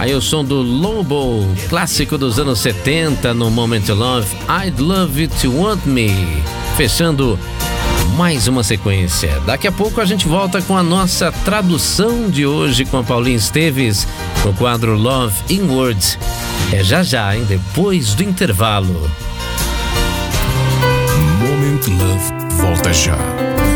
Aí o som do Lobo, clássico dos anos 70 no Moment Love, I'd Love You to Want Me. Fechando mais uma sequência. Daqui a pouco a gente volta com a nossa tradução de hoje com a Paulinha Esteves no quadro Love in Words. É já, hein? Depois do intervalo. Moment Love volta já.